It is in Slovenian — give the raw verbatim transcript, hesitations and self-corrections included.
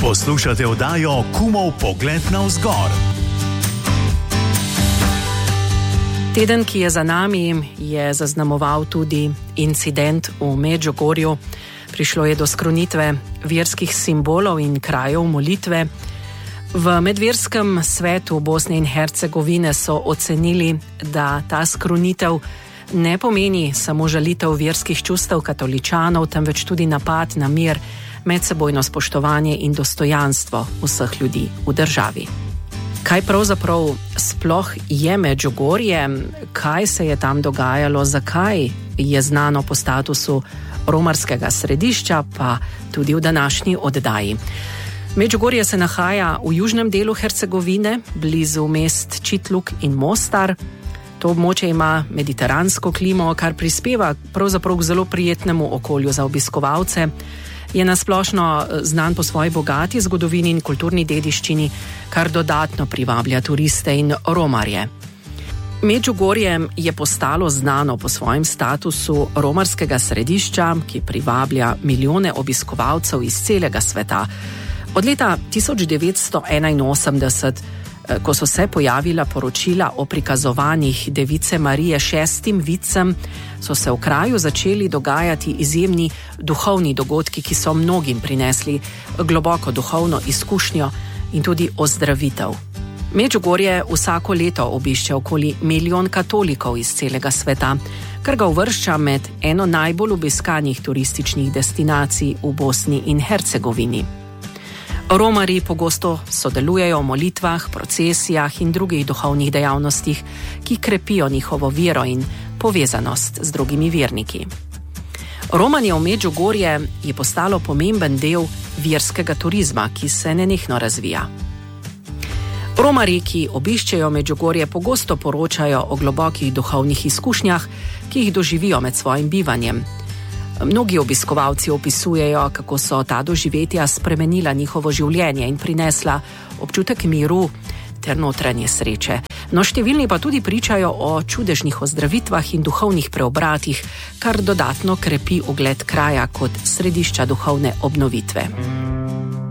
Poslušate oddajo Kumov pogled navzgor. Teden, ki je za nami, je zaznamoval tudi incident v Medžugorju. Prišlo je do skrunitve verskih simbolov in krajev molitve. V medverskem svetu Bosne in Hercegovine so ocenili, da ta skrunitev ne pomeni samo žalitev verskih čustev katoličanov, temveč tudi napad na mir, medsebojno spoštovanje in dostojanstvo vseh ljudi v državi. Kaj pravzaprav sploh je Medžugorje, kaj se je tam dogajalo, zakaj je znano po statusu romarskega središča, pa tudi v današnji oddaji. Medžugorje se nahaja v južnem delu Hercegovine, blizu mest Čitluk in Mostar. To območje ima mediteransko klimo, kar prispeva pravzaprav k zelo prijetnemu okolju za obiskovalce. Je nasplošno znan po svoji bogati zgodovini in kulturni dediščini, kar dodatno privablja turiste in romarje. Medžugorje je postalo znano po svojem statusu romarskega središča, ki privablja milijone obiskovalcev iz celega sveta. Od leta tisoč devetsto enainosemdeset, ko so se pojavila poročila o prikazovanjih Device Marije šestim vicem, so se v kraju začeli dogajati izjemni duhovni dogodki, ki so mnogim prinesli globoko duhovno izkušnjo in tudi ozdravitev. Medžugorje vsako leto obišče okoli milijon katolikov iz celega sveta, kar ga uvršča med eno najbolj obiskanih turističnih destinacij v Bosni in Hercegovini. Romarji pogosto sodelujejo v molitvah, procesijah in drugih duhovnih dejavnostih, ki krepijo njihovo vero in povezanost z drugimi verniki. Romanje v Medžugorje je postalo pomemben del verskega turizma, ki se nenehno razvija. Romarji, ki obiščejo Medžugorje, pogosto poročajo o globokih duhovnih izkušnjah, ki jih doživijo med svojim bivanjem. Mnogi obiskovalci opisujejo, kako so ta doživetja spremenila njihovo življenje in prinesla občutek miru ter notranje sreče. No, številni pa tudi pričajo o čudežnih ozdravitvah in duhovnih preobratih, kar dodatno krepi ugled kraja kot središča duhovne obnovitve.